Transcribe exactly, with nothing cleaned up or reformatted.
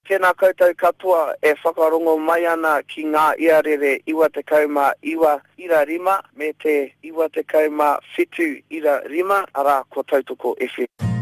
Tēnā koutou katoa e whakarongo mai ana ki ngā iarere iwa te kauma iwa ira rima me te iwa te kauma whitu ira rima ara ko Tautoko F M.